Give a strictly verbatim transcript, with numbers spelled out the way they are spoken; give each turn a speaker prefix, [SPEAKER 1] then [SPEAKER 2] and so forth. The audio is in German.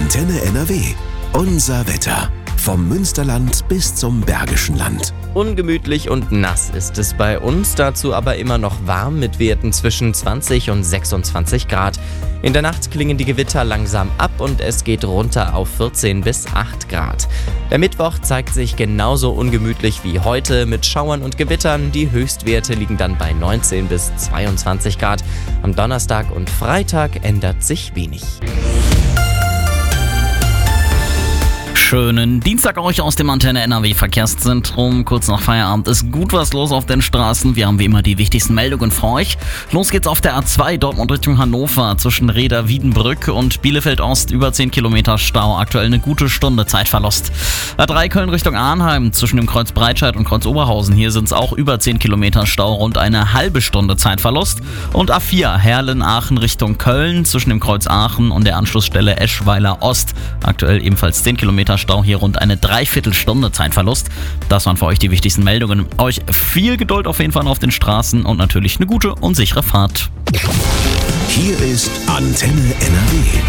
[SPEAKER 1] Antenne N R W. Unser Wetter. Vom Münsterland bis zum Bergischen Land.
[SPEAKER 2] Ungemütlich und nass ist es bei uns, dazu aber immer noch warm mit Werten zwischen zwanzig und sechsundzwanzig Grad. In der Nacht klingen die Gewitter langsam ab und es geht runter auf vierzehn bis acht Grad. Der Mittwoch zeigt sich genauso ungemütlich wie heute mit Schauern und Gewittern. Die Höchstwerte liegen dann bei neunzehn bis zweiundzwanzig Grad. Am Donnerstag und Freitag ändert sich wenig.
[SPEAKER 3] Schönen Dienstag euch aus dem Antenne N R W Verkehrszentrum. Kurz nach Feierabend ist gut was los auf den Straßen. Wir haben wie immer die wichtigsten Meldungen für euch. Los geht's auf der A zwei Dortmund Richtung Hannover zwischen Reda-Wiedenbrück und Bielefeld Ost. Über zehn Kilometer Stau. Aktuell eine gute Stunde Zeitverlust. A drei Köln Richtung Arnheim zwischen dem Kreuz Breitscheid und Kreuz Oberhausen. Hier sind es auch über zehn Kilometer Stau. Rund eine halbe Stunde Zeitverlust. Und A vier Herlen-Aachen Richtung Köln zwischen dem Kreuz Aachen und der Anschlussstelle Eschweiler Ost. Aktuell ebenfalls zehn Kilometer Stau, hier rund eine Dreiviertelstunde Zeitverlust. Das waren für euch die wichtigsten Meldungen. Euch viel Geduld auf jeden Fall auf den Straßen und natürlich eine gute und sichere Fahrt.
[SPEAKER 1] Hier ist Antenne N R W.